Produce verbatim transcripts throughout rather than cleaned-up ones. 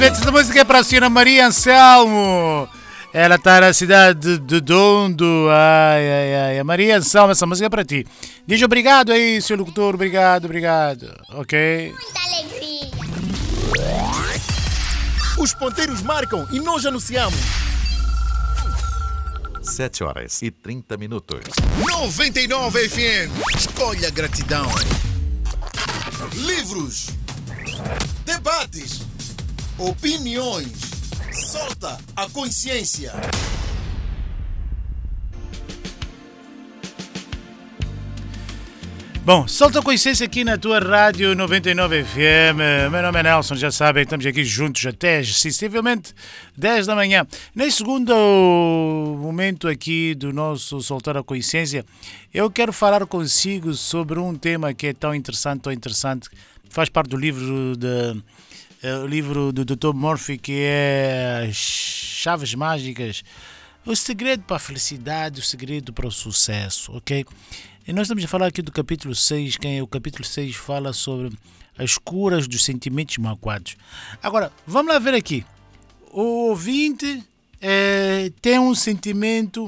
Essa música é para a senhora Maria Anselmo. Ela está na cidade de Dondo. Ai, ai, ai. A Maria Anselmo, essa música é para ti. Diz obrigado aí, senhor locutor. Obrigado, obrigado. Ok? Muita alegria. Os ponteiros marcam e nós anunciamos. sete horas e trinta minutos. noventa e nove F M. Escolha gratidão. Livros. Debates. Opiniões. Solta a consciência. Bom, solta a consciência aqui na tua rádio noventa e nove F M. Meu nome é Nelson, já sabem, estamos aqui juntos até sensivelmente dez da manhã. Neste segundo momento aqui do nosso Soltar a Consciência, eu quero falar consigo sobre um tema que é tão interessante, tão interessante, faz parte do livro de... o livro do doutor Murphy, que é Chaves Mágicas, o segredo para a felicidade, o segredo para o sucesso, ok? E nós estamos a falar aqui do capítulo seis, que é o capítulo seis fala sobre as curas dos sentimentos magoados. Agora, vamos lá ver aqui. O ouvinte é, tem um sentimento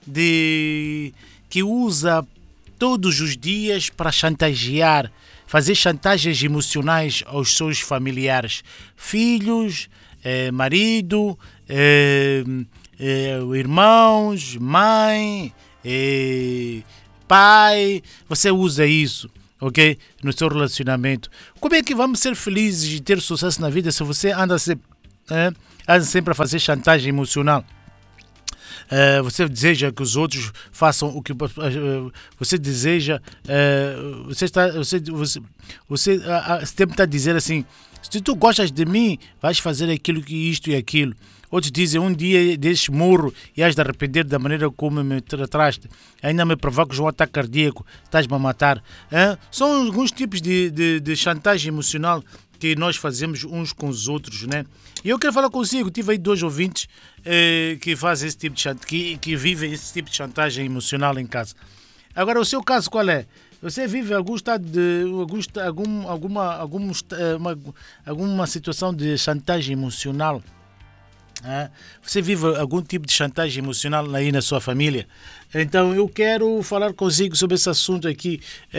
de que usa todos os dias para chantagear, fazer chantagens emocionais aos seus familiares, filhos, eh, marido, eh, eh, irmãos, mãe, eh, pai. Você usa isso, ok? No seu relacionamento. Como é que vamos ser felizes e ter sucesso na vida se você anda sempre, eh, anda sempre a fazer chantagem emocional? Uh, você deseja que os outros façam o que uh, você deseja, uh, você está, você, você, você uh, sempre está a dizer assim: se tu gostas de mim, vais fazer aquilo que isto e aquilo. Outros dizem: um dia deixe morro e has de arrepender da maneira como me trataste. Ainda me provocas um ataque cardíaco, estás-me a matar. Uh, são alguns tipos de, de, de chantagem emocional que nós fazemos uns com os outros, né? E eu quero falar consigo, tive aí dois ouvintes eh, que fazem esse tipo de chantagem, que, que vivem esse tipo de chantagem emocional em casa. Agora, o seu caso qual é? Você vive algum estado de algum, algum, alguma, algum, uma, alguma situação de chantagem emocional? Ah, você vive algum tipo de chantagem emocional aí na sua família? Então eu quero falar consigo sobre esse assunto aqui.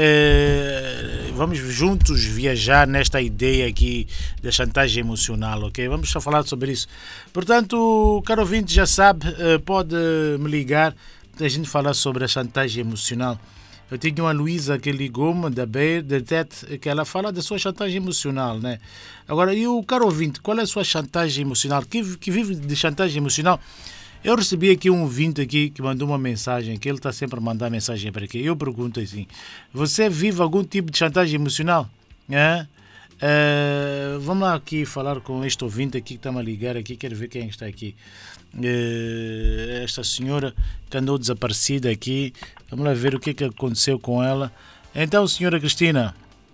É, vamos juntos viajar nesta ideia aqui da chantagem emocional, ok? Vamos só falar sobre isso. Portanto, caro ouvinte, já sabe, pode me ligar para a gente falar sobre a chantagem emocional. Eu tenho uma Luísa que ligou-me da Beira, da T E T, que ela fala da sua chantagem emocional, né? Agora, e o caro ouvinte, qual é a sua chantagem emocional? Que, que vive de chantagem emocional? Eu recebi aqui um ouvinte aqui que mandou uma mensagem, que ele está sempre a mandar mensagem para aqui. Eu pergunto assim: você vive algum tipo de chantagem emocional? É? Uh, vamos lá aqui falar com este ouvinte aqui que está-me a ligar aqui, quero ver quem está aqui. Uh, esta senhora que andou desaparecida aqui, vamos lá ver o que, que aconteceu com ela. Então, senhora Cristina.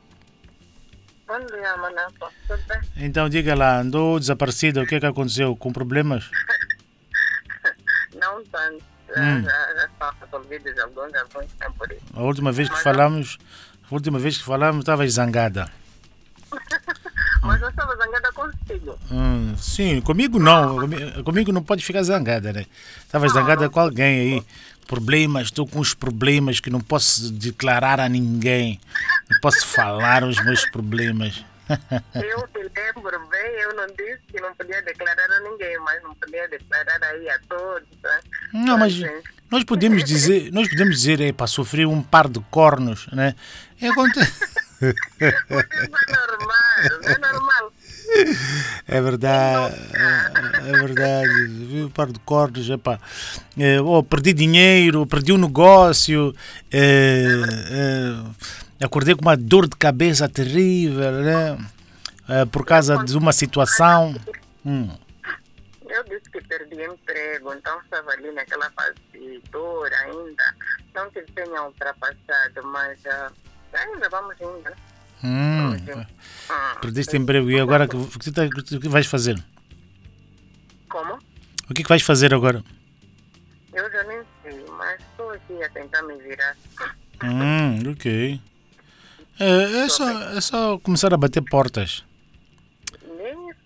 Bom dia, Manapo. Tudo bem? Então, diga lá, andou desaparecida, o que, que aconteceu? Com problemas? Não tanto, hum. já, já estão resolvidos alguns, alguns tempo por isso. A última vez que Mas falamos, a última vez que falamos, estavas zangada. Mas eu estava zangada consigo. Hum, sim, comigo não. Comigo, comigo não pode ficar zangada, né? Estavas zangada com alguém aí. Problemas, estou com uns problemas que não posso declarar a ninguém. Não posso falar os meus problemas. Eu te lembro bem, eu não disse que não podia declarar a ninguém, mas não podia declarar aí a todos. Né? Não, mas nós podemos dizer, nós podemos dizer, é para sofrer um par de cornos, né? É acontece. Mas isso é normal, é normal. É verdade, é, é verdade. Vi um par de cornos, epá. É, oh, perdi dinheiro, perdi um negócio, é, é, acordei com uma dor de cabeça terrível, né? É, por causa de uma situação. Hum. Eu disse que perdi emprego, então estava ali naquela fase de dor ainda. Não que tenha ultrapassado, mas uh, ainda vamos indo, né? Hum, perdeste emprego e agora o que, o que vais fazer? Como? O que, que vais fazer agora? Eu já nem sei, mas estou aqui a tentar me virar. Hum, ok. É, é, só, é só começar a bater portas. Nem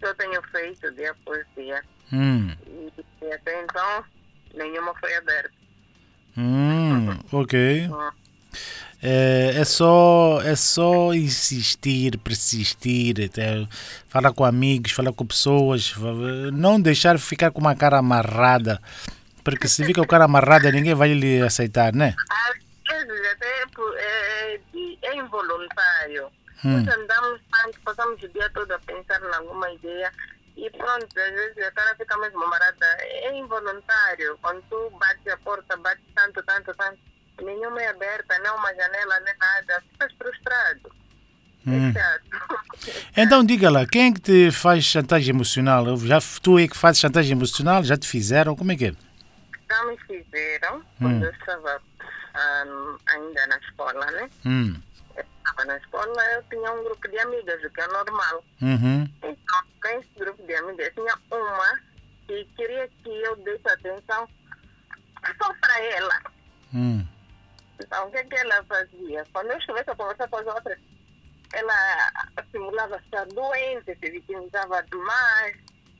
que eu tenho feito dia após dia. Hum. E, e até então, nenhuma foi aberta. Hum, ok. Hum. É, é só é só insistir, persistir, até falar com amigos, falar com pessoas, não deixar ficar com uma cara amarrada, porque se fica com a cara amarrada ninguém vai lhe aceitar, né? Às vezes até por- é, é involuntário. Hum. Nós andamos tanto, passamos o dia todo a pensar em alguma ideia e pronto, às vezes a cara fica mesmo amarrada. É involuntário. Quando tu bates a porta, bates tanto, tanto, tanto, nenhuma é aberta, nem uma janela, nem nada, ficas frustrado. Hum. É chato. Então diga lá, quem é que te faz chantagem emocional? Eu Já, tu é que fazes chantagem emocional? Já te fizeram? Como é que é? Já me fizeram, quando eu estava ah, ainda na escola, né? Hum. Eu estava na escola, eu tinha um grupo de amigas, o que é normal. Uhum. Então, nesse grupo de amigas, tinha uma que queria que eu desse atenção só para ela. Hum. Então, o que, que ela fazia? Quando eu estivesse a conversar com as outras, ela simulava estar doente, se vitimizava demais.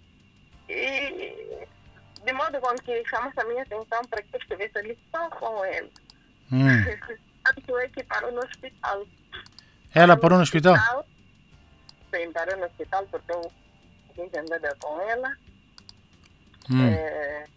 E de modo com que chamasse a minha atenção para que eu estivesse ali só com ela. Hum. Tanto é que parou no hospital. Ela parou no hospital? Sim, parou no hospital porque eu fiz andada com ela. Hum. É...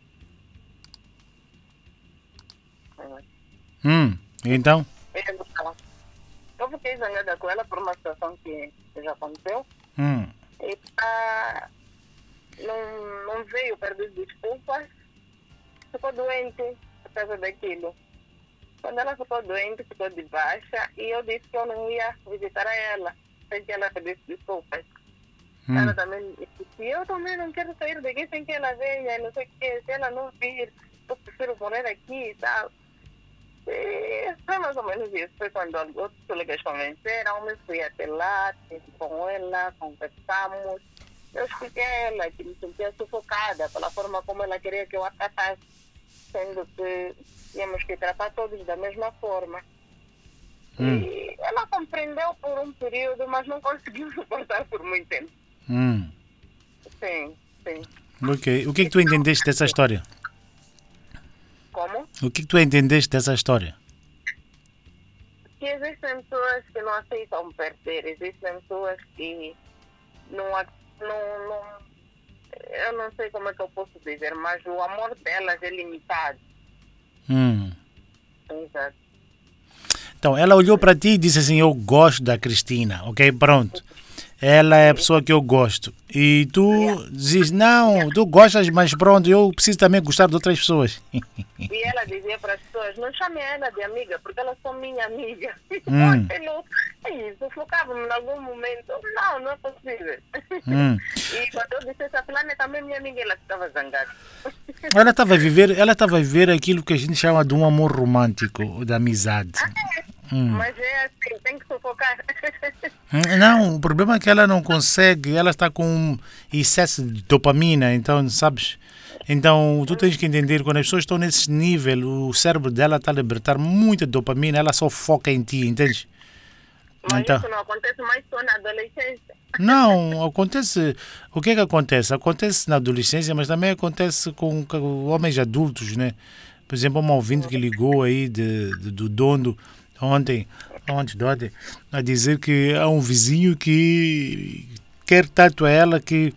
Hum. Então? Eu eu fiquei zangada com ela por uma situação que, que já aconteceu. Hum. E ah, não, não veio pedir desculpas. Ficou doente por causa daquilo. Quando ela ficou doente, ficou de baixa. E eu disse que eu não ia visitar a ela sem que ela pedisse desculpas. Hum. Ela também disse, eu também não quero sair daqui sem que ela venha, não sei o que. Se ela não vir, eu prefiro morar aqui e tal. E foi mais ou menos isso. Foi quando outros colegas convenceram, me fui até lá, estive com ela, conversamos. Eu expliquei a ela que me sentia sufocada pela forma como ela queria que eu a tratasse, sendo que tínhamos que tratar todos da mesma forma. Hum. E ela compreendeu por um período, mas não conseguiu suportar por muito tempo. Hum. Sim, sim. Ok. O que é que tu entendeste dessa história? Como? O que é que tu entendeste dessa história? Que existem pessoas que não aceitam perder, existem pessoas que não, a- não, não. Eu não sei como é que eu posso dizer, mas o amor delas é limitado. Hum. Exato. Então, ela olhou para ti e disse assim, eu gosto da Cristina, ok? Pronto. Ela é a pessoa que eu gosto. E tu dizes, não, tu gostas, mas pronto, eu preciso também gostar de outras pessoas. E ela dizia para as pessoas, não chame ela de amiga, porque elas são minha amiga. Hum. Aquilo, é isso, focava-me em algum momento. Não, não é possível. Hum. E quando eu disse, essa fulana é também minha amiga, ela estava zangada. Ela estava a viver, ela estava a viver aquilo que a gente chama de um amor romântico, da amizade. Hum. Mas é assim, tem que sufocar. Hum, Não, o problema é que ela não consegue, ela está com um excesso de dopamina, então, sabes? Então, tu tens que entender, quando as pessoas estão nesse nível, o cérebro dela está a libertar muita dopamina, ela só foca em ti, entende? Mas Então. isso não acontece mais só na adolescência. Não, acontece. O que é que acontece? Acontece na adolescência, mas também acontece com, com homens adultos, né? Por exemplo, uma ouvinte que ligou aí de, de- do dono ontem, ontem, de ontem, a dizer que há um vizinho que quer tanto a ela que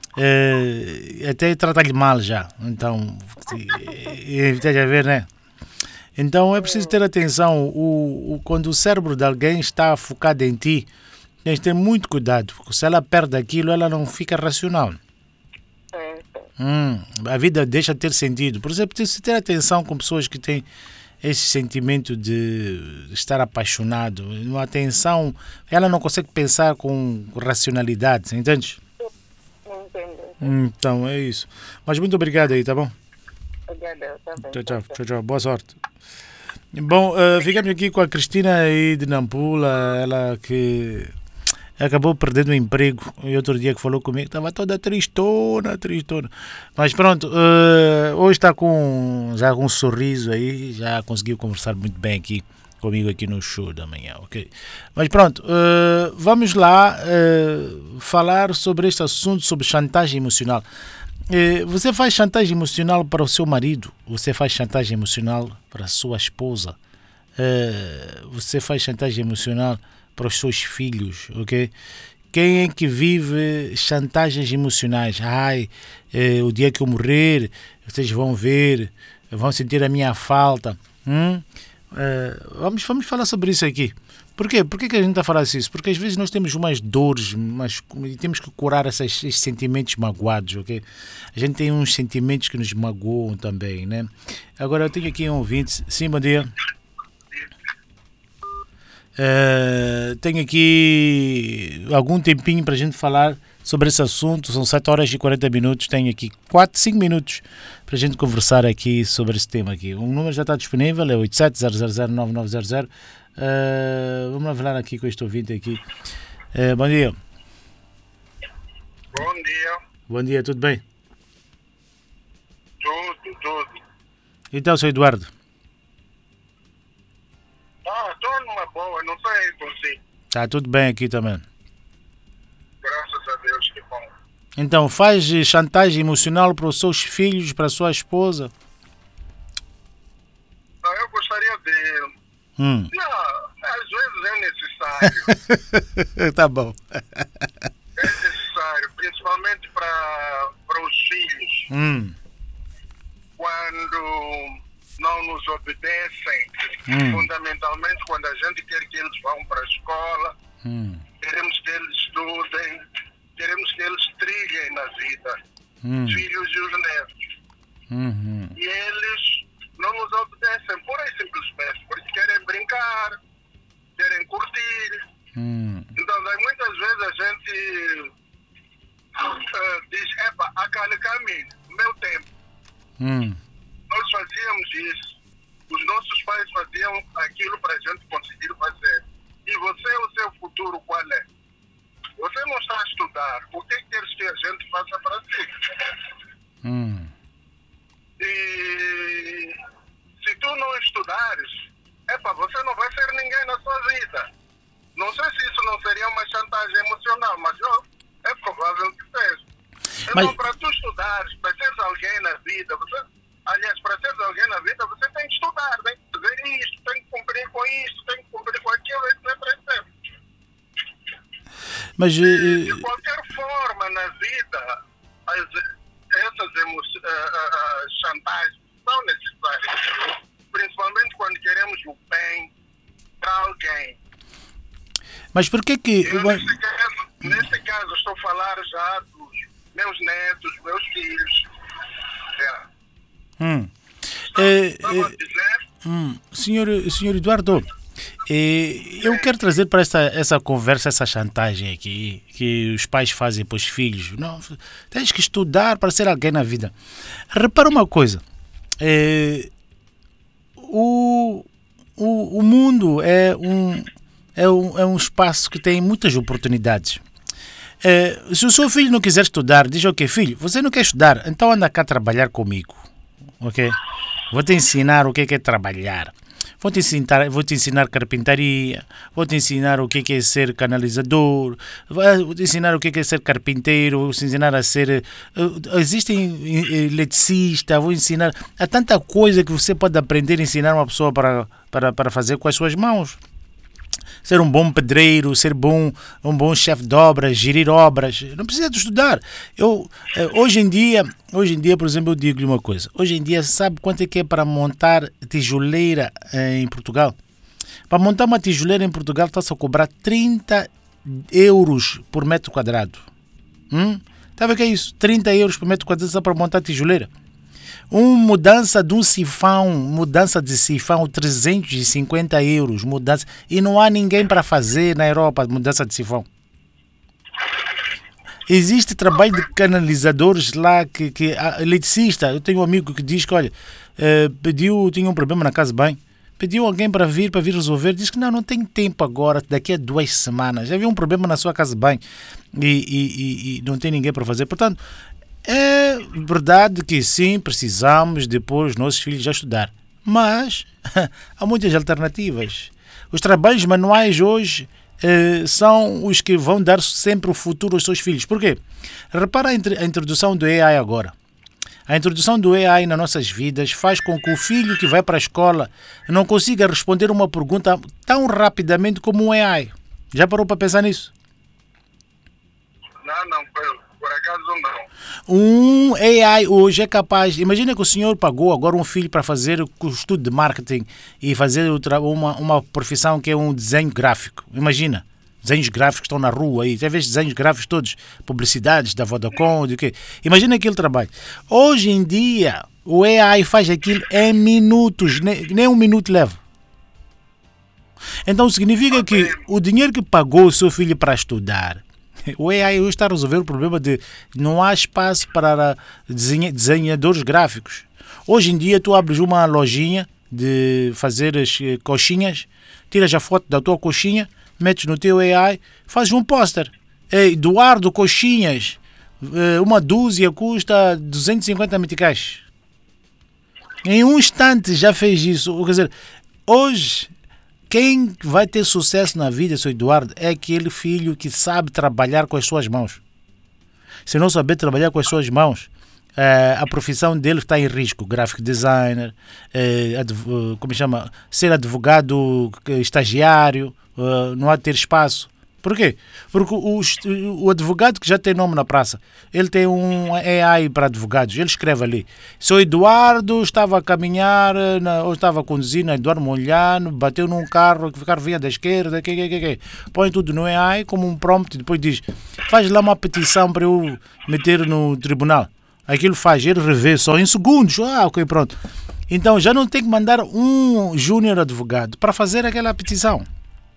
eh, até trata-lhe mal já. Então, estás a ver, né? Então é preciso ter atenção. O, o, quando o cérebro de alguém está focado em ti, tens de ter muito cuidado, porque se ela perde aquilo, ela não fica racional. Sim, sim. Hum, a vida deixa de ter sentido. Por exemplo, tem que ter atenção com pessoas que têm esse sentimento de estar apaixonado. Uma atenção, ela não consegue pensar com racionalidade, entende? Entendo. Então é isso. Mas muito obrigado aí, tá bom? Obrigada, tá bem. Tchau, tchau, tchau, tchau. Boa sorte. Bom, eh, ficamos aqui com a Cristina aí de Nampula, ela que acabou perdendo o emprego. E outro dia que falou comigo, estava toda tristona, tristona. Mas pronto, eh, hoje está com, já com um sorriso aí, já conseguiu conversar muito bem aqui comigo aqui no show da manhã, ok? Mas pronto, uh, vamos lá uh, falar sobre este assunto, sobre chantagem emocional. Uh, você faz chantagem emocional para o seu marido? Você faz chantagem emocional para a sua esposa? Uh, você faz chantagem emocional para os seus filhos, ok? Quem é que vive chantagens emocionais? Ai, eh, o dia que eu morrer, vocês vão ver, vão sentir a minha falta. Hum? Eh, vamos, vamos falar sobre isso aqui. Por quê? Por que, que a gente está a falar isso? Porque às vezes nós temos umas dores, mas temos que curar essas, esses sentimentos magoados, ok? A gente tem uns sentimentos que nos magoam também, né? Agora eu tenho aqui um ouvinte. Sim, bom dia. Uh, tenho aqui algum tempinho para a gente falar sobre esse assunto. São sete horas e quarenta minutos. Tenho aqui quatro, cinco minutos para a gente conversar aqui sobre esse tema aqui. O número já está disponível, é oito sete zero zero zero nove nove zero zero. Uh, vamos lá falar aqui com este ouvinte aqui. Uh, bom dia. Bom dia. Bom dia, tudo bem? Tudo, tudo. Então, sou Eduardo. Ah, estou numa boa, não sei consigo. Está tudo bem aqui também. Graças a Deus, que bom. Então, faz chantagem emocional para os seus filhos, para a sua esposa? Não, eu gostaria de... Hum. Não, às vezes é necessário. Tá bom. É necessário, principalmente para para os filhos. Hum. Quando não nos obedecem, Hum. fundamentalmente quando a gente quer que eles vão para a escola, Hum. queremos que eles estudem, queremos que eles trilhem na vida, Hum. os filhos e os netos. Uhum. E eles não nos obedecem pura e simplesmente porque querem brincar, querem curtir. Hum. Então, daí, muitas vezes a gente uh, diz, epa, aquele caminho, no meu tempo, Hum. nós fazíamos isso. Os nossos pais faziam aquilo para a gente conseguir fazer. E você, o seu futuro, qual é? Você não está a estudar. O que queres que a gente faça para si? Hum. E se tu não estudares, epa, você não vai ser ninguém na sua vida. Não sei se isso não seria uma chantagem emocional, mas eu, é provável que seja. Então, Mas- para tu estudares, para seres alguém na vida, você, aliás, para seres alguém na vida, você tem que estudar, tem que fazer isto, tem que cumprir com isto, tem que cumprir com aquilo, etcétera. Mas eh, De eh, qualquer forma, na vida, as, essas emo, uh, uh, chantagens são necessárias, principalmente quando queremos o bem para alguém. mas por que que Eu, neste caso, neste caso, estou a falar já dos meus netos, meus filhos. É. hum. Eh, Estava a eh, dizer, hum. Senhor, senhor Eduardo, eh, eu quero trazer para essa, essa conversa, essa chantagem aqui que os pais fazem para os filhos. Não, tens que estudar para ser alguém na vida. Repara uma coisa. eh, o, o, o mundo é um, é, um, é um espaço que tem muitas oportunidades. Eh, se o seu filho não quiser estudar, diz: ok, filho, você não quer estudar, então anda cá trabalhar comigo, ok? Vou te ensinar o que é, que é trabalhar. Vou te ensinar, vou te ensinar carpintaria, vou te ensinar o que é, que é ser canalizador, vou te ensinar o que é, que é ser carpinteiro, vou te ensinar a ser... Uh, existem uh, eletricista, vou ensinar... Há tanta coisa que você pode aprender a ensinar uma pessoa para, para, para fazer com as suas mãos. Ser um bom pedreiro, ser bom, um bom chefe de obras, gerir obras. Não precisa de estudar. Eu, hoje em dia, hoje em dia, por exemplo, eu digo-lhe uma coisa. Hoje em dia, sabe quanto é que é para montar tijoleira em Portugal? Para montar uma tijoleira em Portugal está-se a cobrar trinta euros por metro quadrado. Hum? Sabe o que é isso? trinta euros por metro quadrado só para montar tijoleira. Uma mudança de um sifão, mudança de sifão, trezentos e cinquenta euros, mudança, e não há ninguém para fazer na Europa mudança de sifão. Existe trabalho de canalizadores lá, que, que a eletricista, eu tenho um amigo que diz que, olha, eh, pediu, tinha um problema na casa de banho, pediu alguém para vir, para vir resolver, diz que não, não tem tempo agora, daqui a duas semanas, já havia um problema na sua casa de banho e, e, e, e não tem ninguém para fazer, portanto, é verdade que sim, precisamos depois nossos filhos já estudar, mas há muitas alternativas. Os trabalhos manuais hoje eh, são os que vão dar sempre o futuro aos seus filhos. Por quê? Repara a, a introdução do A I agora. A introdução do A I nas nossas vidas faz com que o filho que vai para a escola não consiga responder uma pergunta tão rapidamente como um A I. Já parou para pensar nisso? Não, não, por, por acaso não. Um A I hoje é capaz... Imagina que o senhor pagou agora um filho para fazer o estudo de marketing e fazer uma, uma profissão que é um desenho gráfico. Imagina. Desenhos gráficos estão na rua aí. Já vês desenhos gráficos todos, publicidades da Vodacom, de quê? Imagina aquele trabalho. Hoje em dia, o A I faz aquilo em minutos, nem, nem um minuto leva. Então significa que o dinheiro que pagou o seu filho para estudar, o A I hoje está a resolver o problema de não há espaço para desenha, desenhadores gráficos. Hoje em dia, tu abres uma lojinha de fazer as coxinhas, tiras a foto da tua coxinha, metes no teu A I, fazes um póster. Eduardo Coxinhas, uma dúzia custa duzentos e cinquenta meticais. Em um instante já fez isso. Quer dizer, hoje, quem vai ter sucesso na vida, seu Eduardo, é aquele filho que sabe trabalhar com as suas mãos. Se não saber trabalhar com as suas mãos, a profissão dele está em risco. Graphic designer, como chama, ser advogado estagiário, não há de ter espaço. Por quê? Porque o, o advogado que já tem nome na praça, ele tem um A I para advogados, ele escreve ali: seu Eduardo estava a caminhar, na, ou estava a conduzir na Eduardo Mondlane, bateu num carro, que o carro vinha da esquerda, que, que, que, que. Põe tudo no A I como um prompt, depois diz: faz lá uma petição para eu meter no tribunal. Aquilo faz, ele revê só em segundos. Ah, ok, pronto. Então já não tem que mandar um júnior advogado para fazer aquela petição.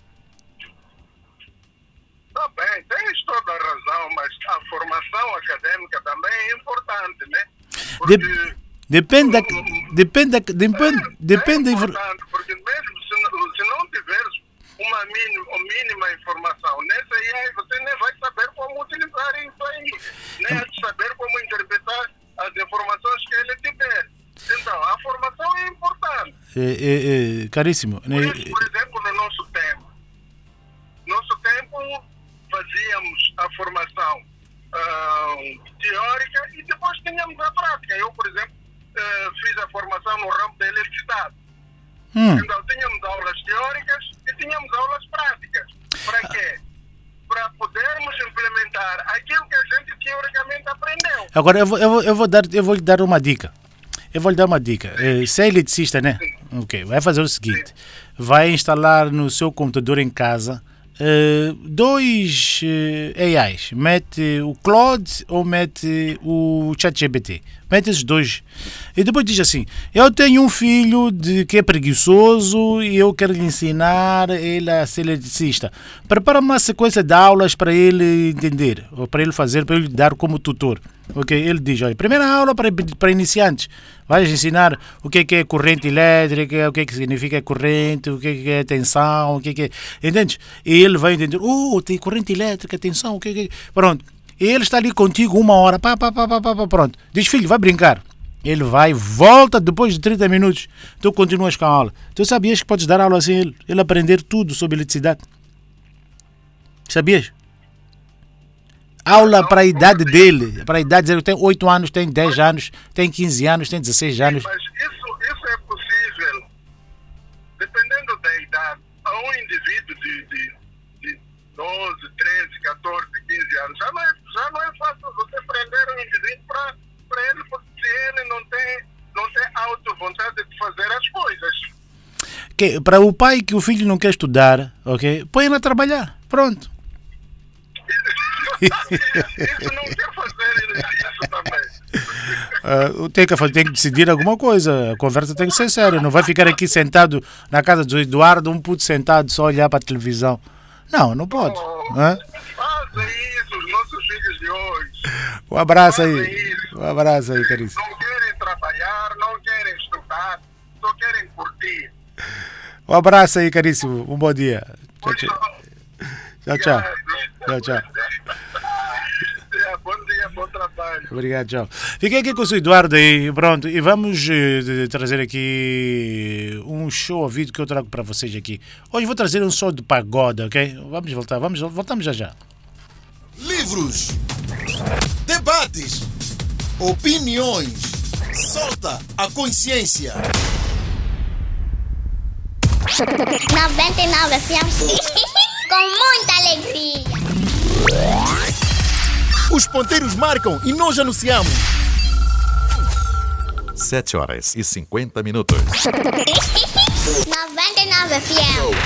Tá bem, tens toda a razão, mas a formação acadêmica também é importante, né? Porque, de, depende da... Depende da... Depende, é, depende é da... importante, porque mesmo se não, se não tiveres uma mínima, mínima informação nessa A I, você nem vai saber como utilizar isso aí, nem vai saber como interpretar as informações que ele tiver. Então, a formação é importante. É, é, é, caríssimo. Por, isso, por exemplo, no nosso tempo, nosso tempo fazíamos a formação uh, teórica e depois tínhamos a prática. Eu, por exemplo, uh, fiz a formação no ramo da eletricidade. Hum. Então, tínhamos aulas teóricas e tínhamos aulas práticas. Para quê? Para podermos implementar aquilo que a gente teoricamente aprendeu. Agora, eu vou, eu vou, eu vou, dar, eu vou lhe dar uma dica. Eu vou lhe dar uma dica. Se é eletricista, né? Sim. Ok, vai fazer o seguinte. Sim. Vai instalar no seu computador em casa uh, dois uh, A Is. Mete o Claude ou mete o ChatGPT. Mete esses dois. E depois diz assim: eu tenho um filho de, que é preguiçoso e eu quero lhe ensinar ele a ser eletricista. Prepara uma sequência de aulas para ele entender, ou para ele fazer, para ele dar como tutor. Ok, ele diz: olha, primeira aula para, para iniciantes. Vais ensinar o que é, que é corrente elétrica, o que é que significa corrente, o que é, que é tensão, o que é que é... Entendes? E ele vai entender: oh, tem corrente elétrica, tensão, o que é que é... Pronto. E ele está ali contigo uma hora, pá, pá, pá, pá, pá, pronto. Diz: filho, vai brincar. Ele vai, volta depois de trinta minutos. Tu continuas com a aula. Tu sabias que podes dar aula assim, ele, ele aprender tudo sobre eletricidade? Sabias? Aula para a idade dele. Para a idade dele. Tem oito anos, tem dez anos, tem quinze anos, tem dezesseis anos. Mas isso, isso é possível, dependendo da idade, a um indivíduo de, de, de doze, treze, catorze, quinze anos. Já não é, já não é fácil você prender um indivíduo para ele, porque se ele não tem, não tem auto-vontade de fazer as coisas. Okay, para o pai que o filho não quer estudar, ok, põe ele a trabalhar. Pronto. Isso não quer fazer isso também. Uh, tem, que, tem que decidir alguma coisa. A conversa tem que ser séria. Não vai ficar aqui sentado na casa do Eduardo, um puto sentado só olhar para a televisão. Não, não pode. Oh, fazem isso, os nossos filhos de hoje. Um abraço fazem aí. Isso. Um abraço aí, caríssimo. Não querem trabalhar, não querem estudar, só querem curtir. Um abraço aí, caríssimo. Um bom dia. Tchau, tchau. Tchau, tchau. Tchau, tchau. Bom dia, bom trabalho. Obrigado, tchau. Fiquei aqui com o Eduardo e pronto. E vamos eh, trazer aqui um show ao vídeo que eu trago para vocês aqui. Hoje vou trazer um som de pagode, ok? Vamos voltar, vamos, voltamos já já. Livros, debates, opiniões. Solta a consciência. noventa e nove F M com muita alegria. Os ponteiros marcam e nós anunciamos. sete horas e cinquenta minutos. noventa e nove F M.